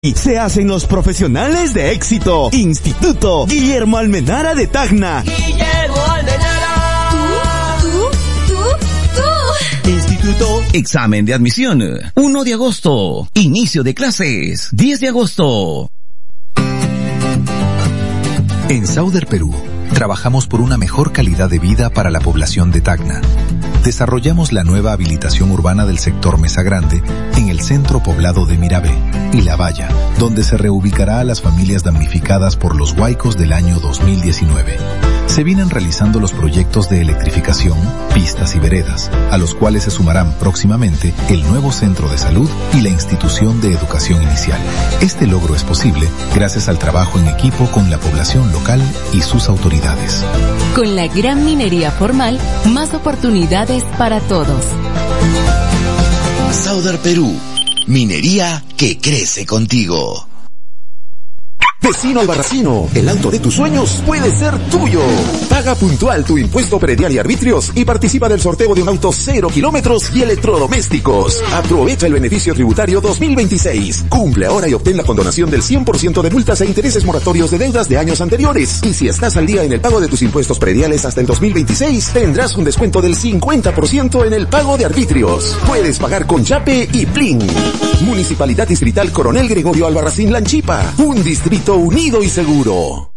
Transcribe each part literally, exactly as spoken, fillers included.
Se hacen los profesionales de éxito. Instituto Guillermo Almenara de Tacna. Guillermo Almenara. ¿Tú? ¿Tú? ¿Tú? ¿Tú? Instituto. Examen de admisión. uno de agosto. Inicio de clases. diez de agosto. En Sauder Perú, trabajamos por una mejor calidad de vida para la población de Tacna. Desarrollamos la nueva habilitación urbana del sector Mesa Grande en el centro poblado de Mirabé y La Valla, donde se reubicará a las familias damnificadas por los huaicos del año dos mil diecinueve. Se vienen realizando los proyectos de electrificación, pistas y veredas, a los cuales se sumarán próximamente el nuevo centro de salud y la institución de educación inicial. Este logro es posible gracias al trabajo en equipo con la población local y sus autoridades. Con la gran minería formal, más oportunidades para todos. Sauder Perú, minería que crece contigo. Vecino albarracino, el auto de tus sueños puede ser tuyo. Paga puntual tu impuesto predial y arbitrios y participa del sorteo de un auto cero kilómetros y electrodomésticos. Aprovecha el beneficio tributario dos mil veintiséis. Cumple ahora y obtén la condonación del cien por ciento de multas e intereses moratorios de deudas de años anteriores. Y si estás al día en el pago de tus impuestos prediales hasta el dos mil veintiséis, tendrás un descuento del cincuenta por ciento en el pago de arbitrios. Puedes pagar con Yape y Plin. Municipalidad Distrital Coronel Gregorio Albarracín Lanchipa. Un distrito unido y seguro.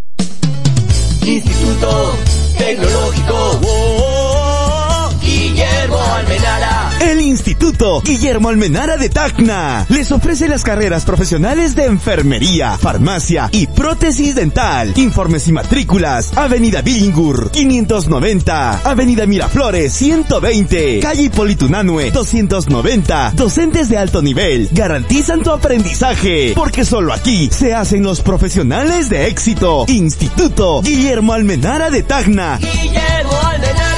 Instituto Tecnológico oh, Guillermo Almenara. El Instituto Guillermo Almenara de Tacna les ofrece las carreras profesionales de enfermería, farmacia y prótesis dental. Informes y matrículas: Avenida Billingur quinientos noventa, Avenida Miraflores ciento veinte, Calle Hipólito Unanue doscientos noventa. Docentes de alto nivel garantizan tu aprendizaje, porque solo aquí se hacen los profesionales de éxito. Instituto Guillermo Almenara de Tacna. Guillermo Almenara.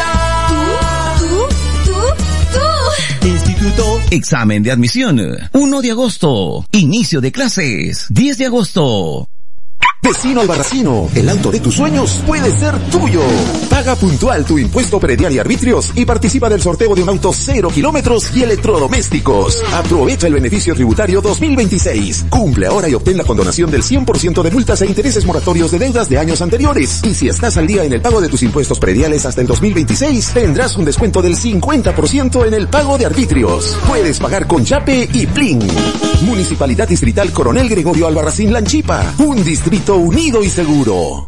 Instituto. Examen de admisión. uno de agosto. Inicio de clases. diez de agosto. Vecino albarracino, el auto de tus sueños puede ser tuyo. Paga puntual tu impuesto predial y arbitrios y participa del sorteo de un auto cero kilómetros y electrodomésticos. Aprovecha el beneficio tributario dos mil veintiséis. Cumple ahora y obtén la condonación del cien por ciento de multas e intereses moratorios de deudas de años anteriores. Y si estás al día en el pago de tus impuestos prediales hasta el dos mil veintiséis, tendrás un descuento del cincuenta por ciento en el pago de arbitrios. Puedes pagar con Yape y Plin. Municipalidad Distrital Coronel Gregorio Albarracín Lanchipa. Un distrito unido y seguro.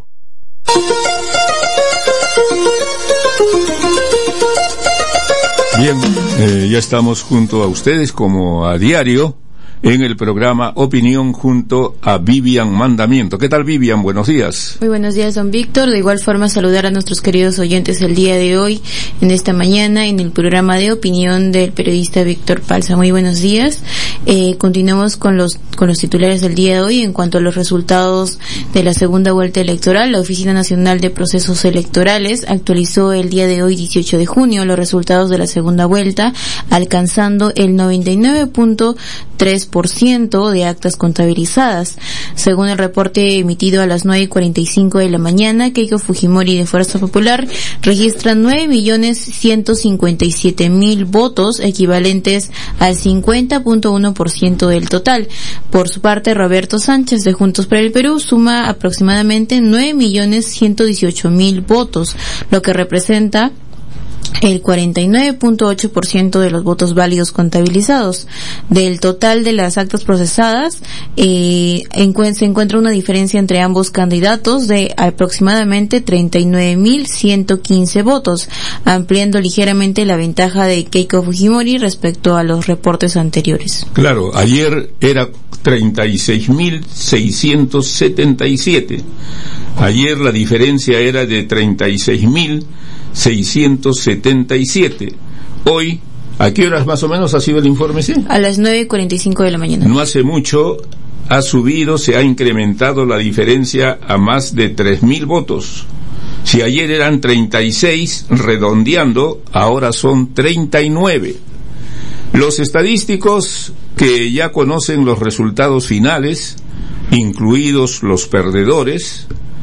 Bien, eh, ya estamos junto a ustedes como a diario en el programa Opinión junto a Vivian Mandamiento. ¿Qué tal, Vivian? Buenos días. Muy buenos días, don Víctor. De igual forma, saludar a nuestros queridos oyentes el día de hoy, en esta mañana, en el programa de opinión del periodista Víctor Palza. Muy buenos días. Eh, continuamos con los con los titulares del día de hoy. En cuanto a los resultados de la segunda vuelta electoral, la Oficina Nacional de Procesos Electorales actualizó el día de hoy, dieciocho de junio, los resultados de la segunda vuelta, alcanzando el noventa y nueve punto tres por ciento de actas contabilizadas. Según el reporte emitido a las nueve y cuarenta y cinco de la mañana, Keiko Fujimori de Fuerza Popular registra nueve millones ciento cincuenta y siete mil votos, equivalentes al cincuenta punto uno por ciento del total. Por su parte, Roberto Sánchez de Juntos por el Perú suma aproximadamente nueve millones ciento dieciocho mil votos, lo que representa el cuarenta y nueve punto ocho por ciento de los votos válidos contabilizados. Del total de las actas procesadas, eh, encu- se encuentra una diferencia entre ambos candidatos de aproximadamente treinta y nueve mil ciento quince votos, ampliando ligeramente la ventaja de Keiko Fujimori respecto a los reportes anteriores. Claro, ayer era treinta y seis mil seiscientos setenta y siete. Ayer la diferencia era de treinta y seis mil seiscientos setenta y siete. Hoy, ¿a qué horas más o menos ha sido el informe? ¿Sí? A las nueve y cuarenta y cinco de la mañana. No hace mucho ha subido, se ha incrementado la diferencia a más de tres mil votos. Si ayer eran treinta y seis, redondeando, ahora son treinta y nueve. Los estadísticos que ya conocen los resultados finales, incluidos los perdedores,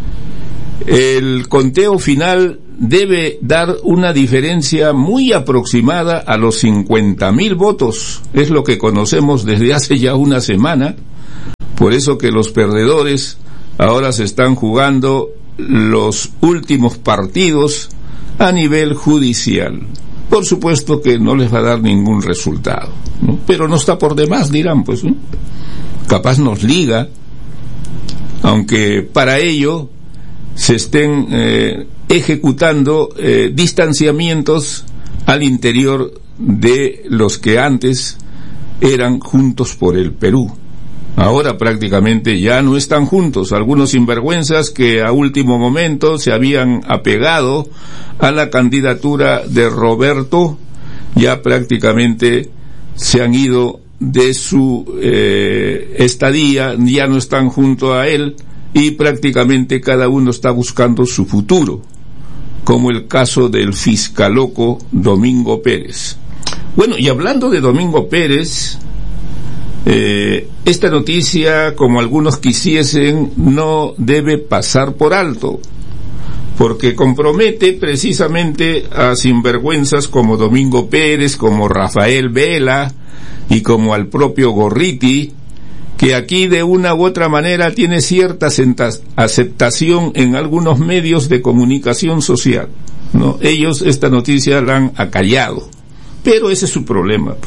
el conteo final debe dar una diferencia muy aproximada a los cincuenta mil votos. Es lo que conocemos desde hace ya una semana, Por eso que los perdedores ahora se están jugando los últimos partidos a nivel judicial. Por supuesto que no les va a dar ningún resultado, ¿no? Pero no está por demás, dirán, pues, ¿no? Capaz nos liga, aunque para ello se estén eh, ejecutando eh, distanciamientos al interior de los que antes eran Juntos por el Perú. Ahora prácticamente ya no están juntos. Algunos sinvergüenzas que a último momento se habían apegado a la candidatura de Roberto, ya prácticamente se han ido de su eh, estadía, ya no están junto a él, y prácticamente cada uno está buscando su futuro, como el caso del fiscaloco Domingo Pérez. Bueno, y hablando de Domingo Pérez, eh, esta noticia, como algunos quisiesen, no debe pasar por alto, porque compromete precisamente a sinvergüenzas como Domingo Pérez, como Rafael Vela y como al propio Gorriti, que aquí de una u otra manera tiene cierta aceptación en algunos medios de comunicación social, ¿no? Ellos esta noticia la han acallado, pero ese es su problema.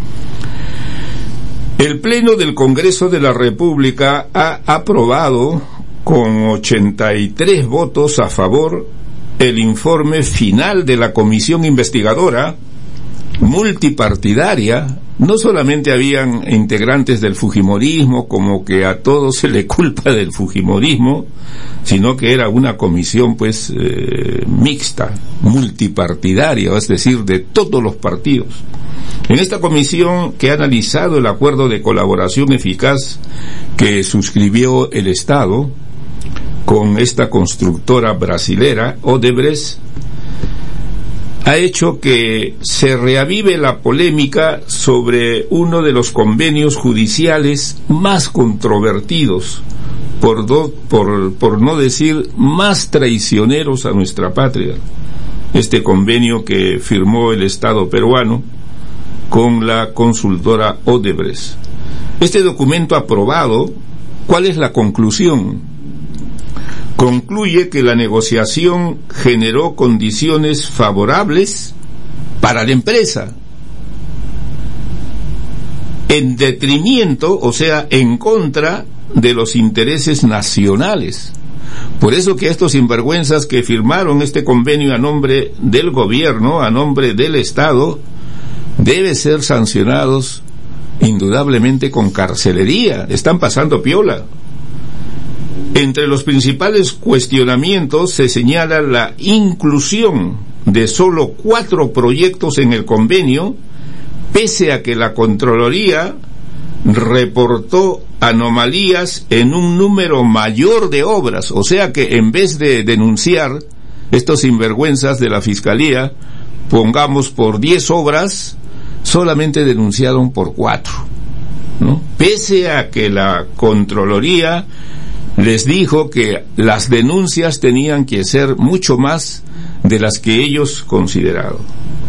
El Pleno del Congreso de la República ha aprobado con ochenta y tres votos a favor el informe final de la comisión investigadora multipartidaria. No solamente habían integrantes del fujimorismo, como que a todos se le culpa del fujimorismo, sino que era una comisión pues eh, mixta, multipartidaria, es decir, de todos los partidos. En esta comisión, que ha analizado el acuerdo de colaboración eficaz que suscribió el Estado con esta constructora brasilera, Odebrecht, ha hecho que se reavive la polémica sobre uno de los convenios judiciales más controvertidos, por, do, por, por no decir más traicioneros a nuestra patria. Este convenio que firmó el Estado peruano con la consultora Odebrecht. Este documento aprobado, ¿cuál es la conclusión? Concluye que la negociación generó condiciones favorables para la empresa, en detrimento, o sea, en contra de los intereses nacionales. Por eso que estos sinvergüenzas que firmaron este convenio a nombre del gobierno, a nombre del Estado, deben ser sancionados indudablemente con carcelería. Están pasando piola. Entre los principales cuestionamientos se señala la inclusión de solo cuatro proyectos en el convenio, pese a que la Contraloría reportó anomalías en un número mayor de obras. O sea que en vez de denunciar estos sinvergüenzas de la Fiscalía, pongamos por diez obras, solamente denunciaron por cuatro, ¿no? Pese a que la Contraloría les dijo que las denuncias tenían que ser mucho más de las que ellos consideraron,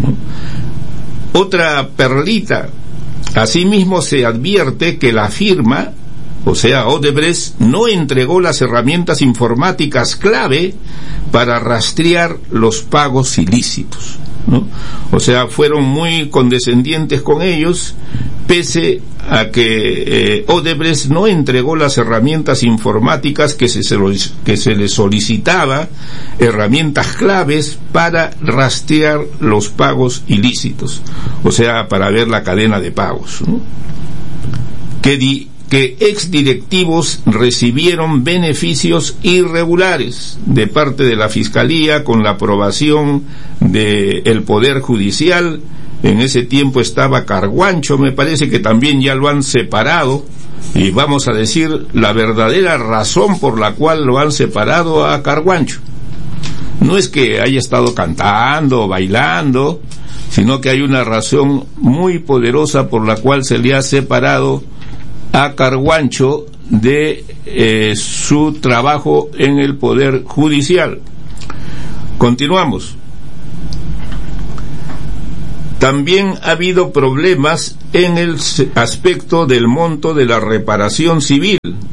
¿no? Otra perlita: asimismo se advierte que la firma, o sea Odebrecht, no entregó las herramientas informáticas clave para rastrear los pagos ilícitos, ¿no? O sea, fueron muy condescendientes con ellos, pese a que eh, Odebrecht no entregó las herramientas informáticas que se, que se les solicitaba, herramientas claves para rastrear los pagos ilícitos, o sea, para ver la cadena de pagos, ¿no? Que, di, que exdirectivos recibieron beneficios irregulares de parte de la Fiscalía con la aprobación del Poder Judicial. En ese tiempo estaba Carguancho, me parece que también ya lo han separado, y vamos a decir la verdadera razón por la cual lo han separado a Carguancho. No es que haya estado cantando o bailando, sino que hay una razón muy poderosa por la cual se le ha separado a Carguancho de eh, su trabajo en el Poder Judicial. Continuamos. También ha habido problemas en el aspecto del monto de la reparación civil.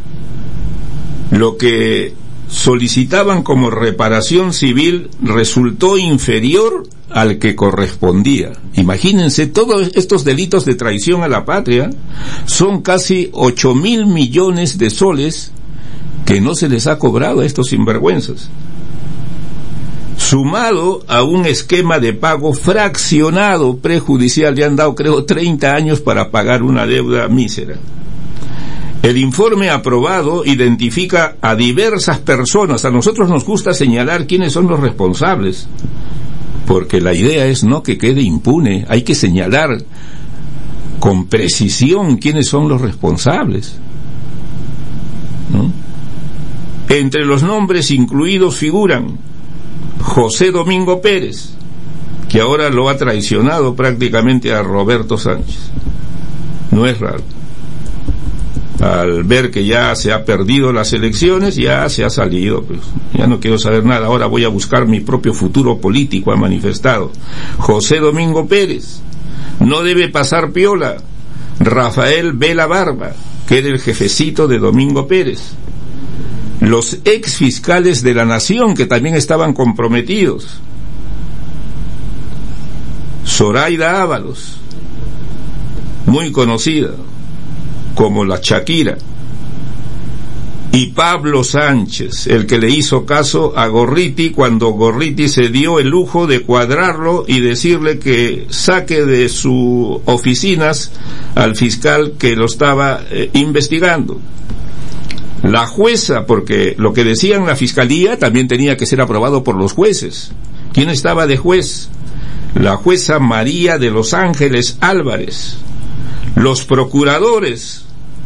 Lo que solicitaban como reparación civil resultó inferior al que correspondía. Imagínense, todos estos delitos de traición a la patria son casi ocho mil millones de soles que no se les ha cobrado a estos sinvergüenzas, sumado a un esquema de pago fraccionado prejudicial. Le han dado, creo, treinta años para pagar una deuda mísera. El informe aprobado identifica a diversas personas. A nosotros nos gusta señalar quiénes son los responsables, porque la idea es no que quede impune. Hay que señalar con precisión quiénes son los responsables, ¿no? Entre los nombres incluidos figuran José Domingo Pérez, que ahora lo ha traicionado prácticamente a Roberto Sánchez. No es raro. Al ver que ya se ha perdido las elecciones, ya se ha salido, pues ya no quiero saber nada, ahora voy a buscar mi propio futuro político, ha manifestado. José Domingo Pérez, no debe pasar piola, Rafael Vela Barba, que era el jefecito de Domingo Pérez. Los ex fiscales de la Nación, que también estaban comprometidos. Zoraida Ábalos, muy conocida como la Shakira, y Pablo Sánchez, el que le hizo caso a Gorriti cuando Gorriti se dio el lujo de cuadrarlo y decirle que saque de sus oficinas al fiscal que lo estaba eh, investigando. La jueza, porque lo que decían la fiscalía también tenía que ser aprobado por los jueces. ¿Quién estaba de juez? La jueza María de los Ángeles Álvarez. Los procuradores,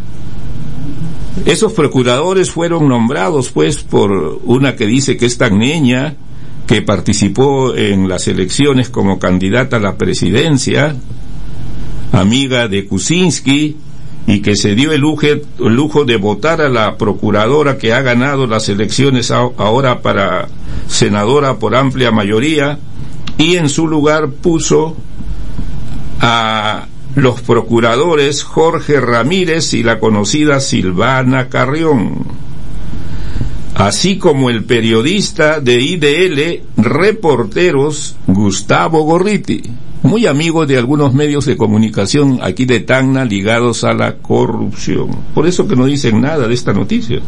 esos procuradores fueron nombrados pues por una que dice que es tan niña, que participó en las elecciones como candidata a la presidencia, amiga de Kuczynski, y que se dio el lujo, el lujo de votar a la procuradora que ha ganado las elecciones a, ahora para senadora por amplia mayoría, y en su lugar puso a los procuradores Jorge Ramírez y la conocida Silvana Carrión, así como el periodista de I D L Reporteros Gustavo Gorriti, muy amigo de algunos medios de comunicación aquí de Tacna ligados a la corrupción. Por eso que no dicen nada de esta noticia.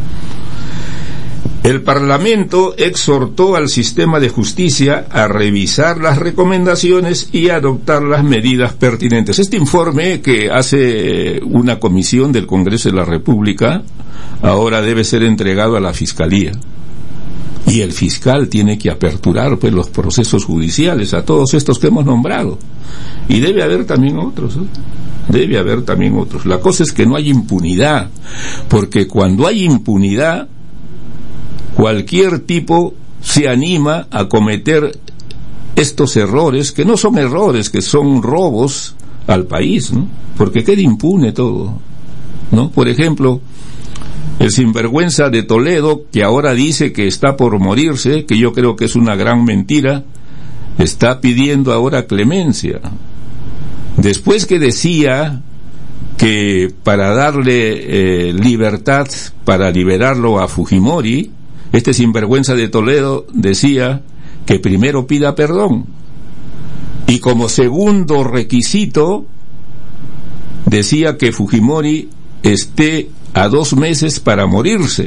El Parlamento exhortó al sistema de justicia a revisar las recomendaciones y adoptar las medidas pertinentes. Este informe que hace una comisión del Congreso de la República ahora debe ser entregado a la Fiscalía. Y el fiscal tiene que aperturar pues los procesos judiciales a todos estos que hemos nombrado. Y debe haber también otros, ¿eh? Debe haber también otros. La cosa es que no hay impunidad, porque cuando hay impunidad, cualquier tipo se anima a cometer estos errores, que no son errores, que son robos al país, ¿no? Porque queda impune todo, ¿no? Por ejemplo, el sinvergüenza de Toledo, que ahora dice que está por morirse, que yo creo que es una gran mentira, está pidiendo ahora clemencia. Después que decía que para darle eh, libertad, para liberarlo a Fujimori, este sinvergüenza de Toledo decía que primero pida perdón. Y como segundo requisito, decía que Fujimori esté a dos meses para morirse.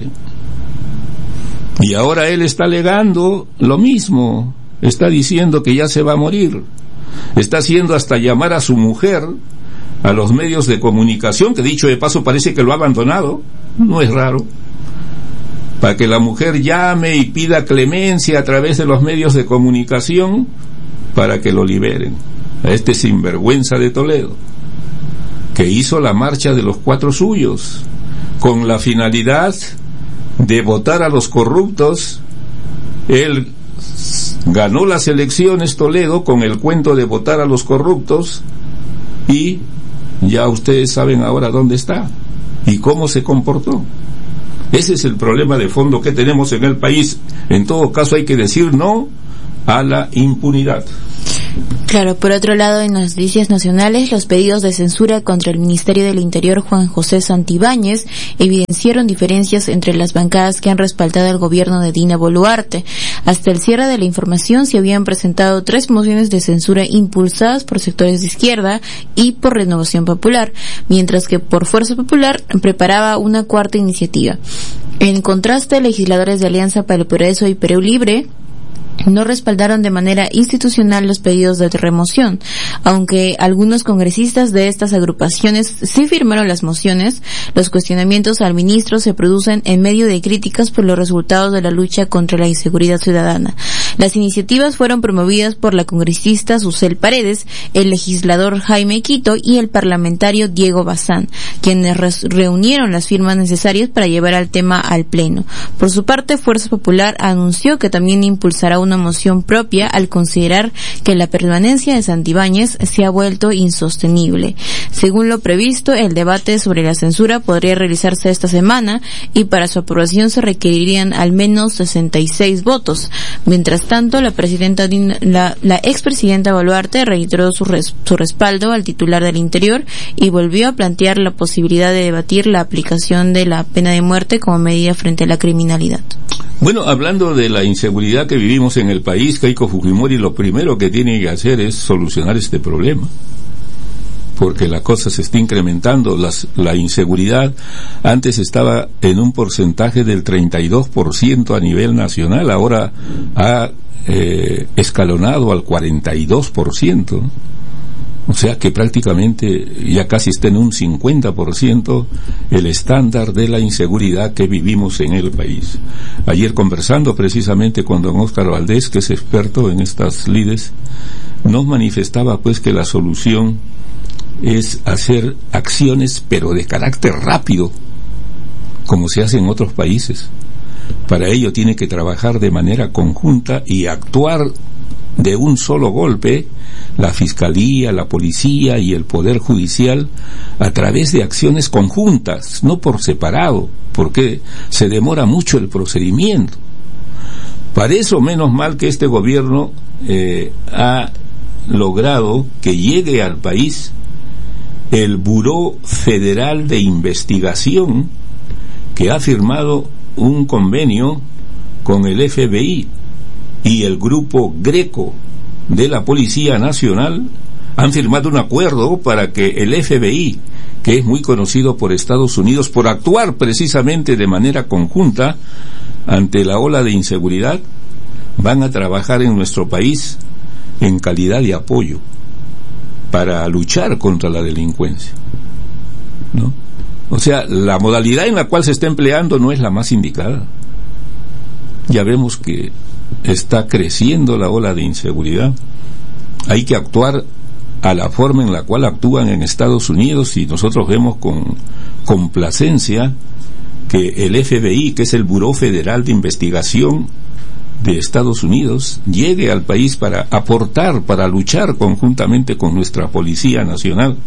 Y ahora él está alegando lo mismo, está diciendo que ya se va a morir, está haciendo hasta llamar a su mujer a los medios de comunicación, que dicho de paso parece que lo ha abandonado, no es raro, para que la mujer llame y pida clemencia a través de los medios de comunicación para que lo liberen, a este sinvergüenza de Toledo, que hizo la marcha de los cuatro suyos con la finalidad de votar a los corruptos. Él ganó las elecciones, Toledo, con el cuento de votar a los corruptos, y ya ustedes saben ahora dónde está y cómo se comportó. Ese es el problema de fondo que tenemos en el país. En todo caso hay que decir no a la impunidad. Claro, por otro lado, en las noticias nacionales, los pedidos de censura contra el Ministerio del Interior Juan José Santibáñez evidenciaron diferencias entre las bancadas que han respaldado al gobierno de Dina Boluarte. Hasta el cierre de la información se habían presentado tres mociones de censura impulsadas por sectores de izquierda y por Renovación Popular, mientras que por Fuerza Popular preparaba una cuarta iniciativa. En contraste, legisladores de Alianza para el Progreso y Perú Libre no respaldaron de manera institucional los pedidos de remoción, aunque algunos congresistas de estas agrupaciones sí firmaron las mociones. Los cuestionamientos al ministro se producen en medio de críticas por los resultados de la lucha contra la inseguridad ciudadana. Las iniciativas fueron promovidas por la congresista Susel Paredes, el legislador Jaime Quito y el parlamentario Diego Bazán, quienes re- reunieron las firmas necesarias para llevar al tema al Pleno. Por su parte, Fuerza Popular anunció que también impulsará una moción propia al considerar que la permanencia de Santibáñez se ha vuelto insostenible. Según lo previsto, el debate sobre la censura podría realizarse esta semana y para su aprobación se requerirían al menos sesenta y seis votos. Mientras tanto, la presidenta, la, la expresidenta Boluarte reiteró su, res, su respaldo al titular del Interior y volvió a plantear la posibilidad de debatir la aplicación de la pena de muerte como medida frente a la criminalidad. Bueno, hablando de la inseguridad que vivimos en el país, Keiko Fujimori lo primero que tiene que hacer es solucionar este problema, porque la cosa se está incrementando. Las, la inseguridad antes estaba en un porcentaje del treinta y dos por ciento a nivel nacional, ahora ha eh, escalonado al cuarenta y dos por ciento. O sea que prácticamente ya casi está en un cincuenta por ciento el estándar de la inseguridad que vivimos en el país. Ayer conversando precisamente con don Óscar Valdés, que es experto en estas lides, nos manifestaba pues que la solución es hacer acciones pero de carácter rápido, como se hace en otros países. Para ello tiene que trabajar de manera conjunta y actuar de un solo golpe la Fiscalía, la Policía y el Poder Judicial a través de acciones conjuntas, no por separado, porque se demora mucho el procedimiento. Para eso, menos mal que este gobierno eh, ha logrado que llegue al país el Buró Federal de Investigación, que ha firmado un convenio con el F B I y el Grupo Greco de la Policía Nacional. Han firmado un acuerdo para que el F B I, que es muy conocido por Estados Unidos por actuar precisamente de manera conjunta ante la ola de inseguridad, van a trabajar en nuestro país en calidad de apoyo para luchar contra la delincuencia, ¿no? O sea, la modalidad en la cual se está empleando no es la más indicada. Ya vemos que está creciendo la ola de inseguridad. Hay que actuar a la forma en la cual actúan en Estados Unidos, y nosotros vemos con complacencia que el F B I, que es el Buró Federal de Investigación de Estados Unidos, llegue al país para aportar, para luchar conjuntamente con nuestra Policía Nacional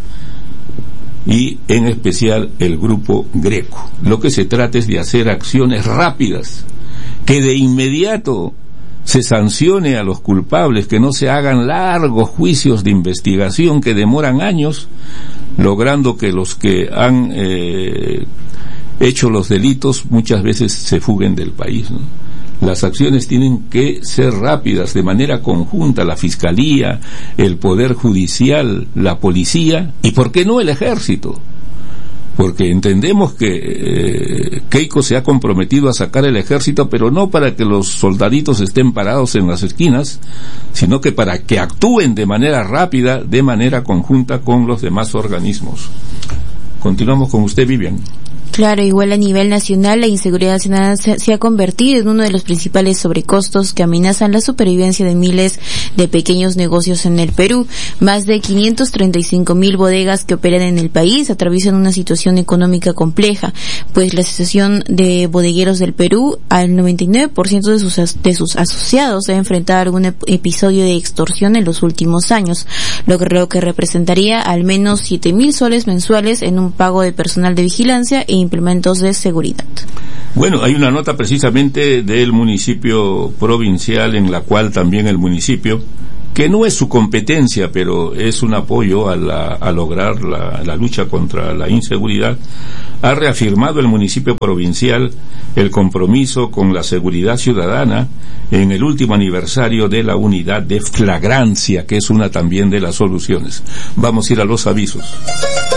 y en especial el Grupo Greco. Lo que se trata es de hacer acciones rápidas, que de inmediato se sancione a los culpables, que no se hagan largos juicios de investigación que demoran años, logrando que los que han eh, hecho los delitos muchas veces se fuguen del país, ¿no? Las acciones tienen que ser rápidas, de manera conjunta, la Fiscalía, el Poder Judicial, la Policía y, ¿por qué no, el Ejército? Porque entendemos que eh, Keiko se ha comprometido a sacar el Ejército, pero no para que los soldaditos estén parados en las esquinas, sino que para que actúen de manera rápida, de manera conjunta con los demás organismos. Continuamos con usted, Vivian. Claro, igual a nivel nacional, la inseguridad nacional se, se ha convertido en uno de los principales sobrecostos que amenazan la supervivencia de miles de pequeños negocios en el Perú. Más de quinientos treinta y cinco mil bodegas que operan en el país atraviesan una situación económica compleja, pues la Asociación de Bodegueros del Perú, al noventa y nueve por ciento de sus, de sus asociados ha enfrentado algún ep- episodio de extorsión en los últimos años, lo que, lo que representaría al menos siete mil soles mensuales en un pago de personal de vigilancia e implementos de seguridad. Bueno, hay una nota precisamente del municipio provincial en la cual también el municipio, que no es su competencia, pero es un apoyo a, la, a lograr la, la lucha contra la inseguridad, ha reafirmado el municipio provincial el compromiso con la seguridad ciudadana en el último aniversario de la unidad de flagrancia, que es una también de las soluciones. Vamos a ir a los avisos.